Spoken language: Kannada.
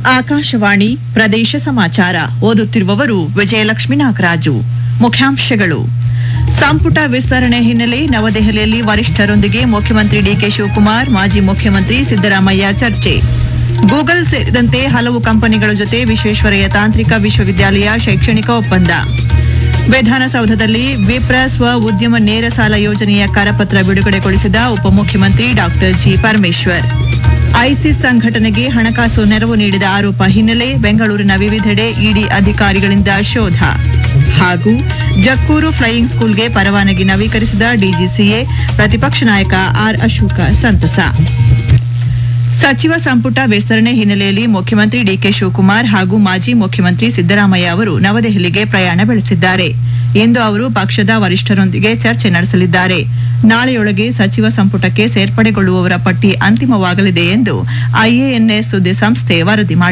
ಆಕಾಶವಾಣಿ ಪ್ರದೇಶ ಸಮಾಚಾರ ಓದುತ್ತಿರುವವರು ವಿಜಯಲಕ್ಷ್ಮಿ ನಾಗರಾಜು. ಮುಖ್ಯಾಂಶಗಳು: ಸಂಪುಟ ವಿಸ್ತರಣೆ ಹಿನ್ನೆಲೆ ನವದೆಹಲಿಯಲ್ಲಿ ವರಿಷ್ಠರೊಂದಿಗೆ ಮುಖ್ಯಮಂತ್ರಿ ಡಿಕೆ ಶಿವಕುಮಾರ್, ಮಾಜಿ ಮುಖ್ಯಮಂತ್ರಿ ಸಿದ್ದರಾಮಯ್ಯ ಚರ್ಚೆ. ಗೂಗಲ್ ಸೇರಿದಂತೆ ಹಲವು ಕಂಪನಿಗಳ ಜೊತೆ ವಿಶ್ವೇಶ್ವರಯ್ಯ ತಾಂತ್ರಿಕ ವಿಶ್ವವಿದ್ಯಾಲಯ ಶೈಕ್ಷಣಿಕ ಒಪ್ಪಂದ. ವಿಧಾನಸೌಧದಲ್ಲಿ ವಿಪ್ರ ಸ್ವ ಉದ್ಯಮ ನೇರ ಸಾಲ ಯೋಜನೆಯ ಕರಪತ್ರ ಬಿಡುಗಡೆಗೊಳಿಸಿದ ಉಪಮುಖ್ಯಮಂತ್ರಿ ಡಾ ಜಿ ಪರಮೇಶ್ವರ್. ಐಸಿಸ್ ಸಂಘಟನೆಗೆ ಹಣಕಾಸು ನೆರವು ನೀಡಿದ ಆರೋಪ ಹಿನ್ನೆಲೆ ಬೆಂಗಳೂರಿನ ವಿವಿಧೆಡೆ ಇಡಿ ಅಧಿಕಾರಿಗಳಿಂದ ಶೋಧ. ಹಾಗೂ ಜಕ್ಕೂರು ಫ್ಲೈಯಿಂಗ್ ಸ್ಕೂಲ್ಗೆ ಪರವಾನಗಿ ನವೀಕರಿಸಿದ ಡಿಜಿಸಿಎ, ಪ್ರತಿಪಕ್ಷ ನಾಯಕ ಆರ್ ಅಶೋಕ ಸಂತಸ. ಸಚಿವ ಸಂಪುಟ ವಿಸ್ತರಣೆ ಹಿನ್ನೆಲೆಯಲ್ಲಿ ಮುಖ್ಯಮಂತ್ರಿ ಡಿಕೆ ಶಿವಕುಮಾರ್ ಹಾಗೂ ಮಾಜಿ ಮುಖ್ಯಮಂತ್ರಿ ಸಿದ್ದರಾಮಯ್ಯ ಅವರು ನವದೆಹಲಿಗೆ ಪ್ರಯಾಣ ಬೆಳೆಸಿದ್ದಾರೆ. ಇಂದು ಅವರು ಪಕ್ಷದ ವರಿಷ್ಠರೊಂದಿಗೆ ಚರ್ಚೆ ನಡೆಸಲಿದ್ದಾರೆ. ನಾಳೆಯೊಳಗೆ ಸಚಿವ ಸಂಪುಟಕ್ಕೆ ಸೇರ್ಪಡೆಗೊಳ್ಳುವವರ ಪಟ್ಟಿ ಅಂತಿಮವಾಗಲಿದೆ ಎಂದು ಐಎಎನ್ಎಸ್ ಸುದ್ದಿ ಸಂಸ್ಥೆ ವರದಿ ಮಾಡಿದೆ.